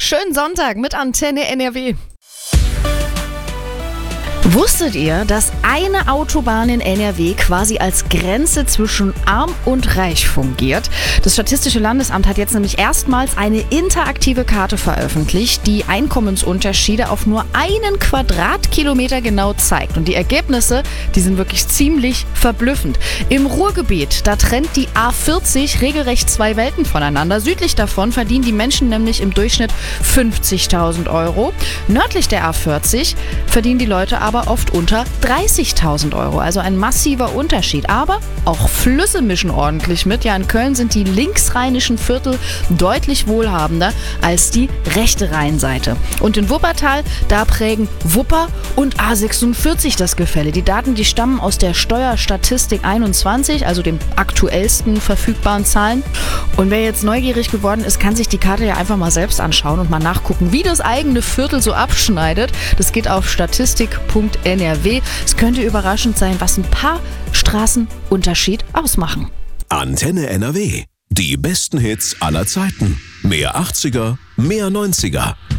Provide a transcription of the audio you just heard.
Schönen Sonntag mit Antenne NRW. Wusstet ihr, dass eine Autobahn in NRW quasi als Grenze zwischen Arm und Reich fungiert? Das Statistische Landesamt hat jetzt nämlich erstmals eine interaktive Karte veröffentlicht, die Einkommensunterschiede auf nur einen Quadratkilometer genau zeigt. Und die Ergebnisse, die sind wirklich ziemlich verblüffend. Im Ruhrgebiet, da trennt die A40 regelrecht zwei Welten voneinander. Südlich davon verdienen die Menschen nämlich im Durchschnitt 50.000 Euro. Nördlich der A40 verdienen die Leute aber oft unter 30.000 Euro. Also ein massiver Unterschied. Aber auch Flüsse mischen ordentlich mit. Ja, in Köln sind die linksrheinischen Viertel deutlich wohlhabender als die rechte Rheinseite. Und in Wuppertal, da prägen Wupper und A46 das Gefälle. Die Daten, die stammen aus der Steuerstatistik 21, also dem aktuellsten verfügbaren Zahlen. Und wer jetzt neugierig geworden ist, kann sich die Karte ja einfach mal selbst anschauen und mal nachgucken, wie das eigene Viertel so abschneidet. Das geht auf statistik.nrw. Es könnte überraschend sein, was ein paar Straßen Unterschied ausmachen. Antenne NRW. Die besten Hits aller Zeiten. Mehr 80er, mehr 90er.